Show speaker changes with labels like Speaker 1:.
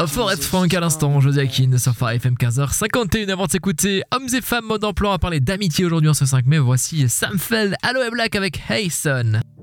Speaker 1: Forest Frank à l'instant, José Akin sur Phare FM 15h51 avant de s'écouter Hommes et femmes mode d'emploi. On va parler d'amitié aujourd'hui en ce 5 mai. Voici Sam Feld, Aloe Black avec Hey Son.